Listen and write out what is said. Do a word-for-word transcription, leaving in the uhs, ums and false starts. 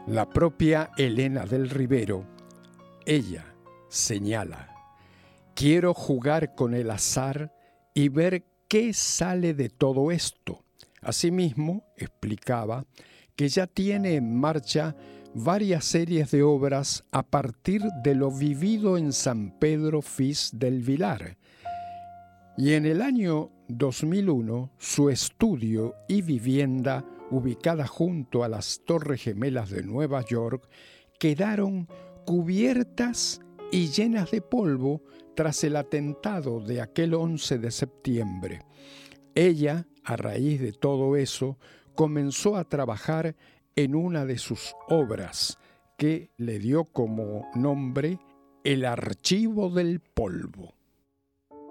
La propia Elena del Rivero, ella señala: quiero jugar con el azar y ver qué sale de todo esto. Asimismo, explicaba que ya tiene en marcha varias series de obras a partir de lo vivido en San Pedro Fis del Vilar. Y en el año dos mil uno, su estudio y vivienda, ubicada junto a las Torres Gemelas de Nueva York, quedaron cubiertas y llenas de polvo tras el atentado de aquel once de septiembre. Ella, a raíz de todo eso, comenzó a trabajar en una de sus obras, que le dio como nombre El Archivo del Polvo.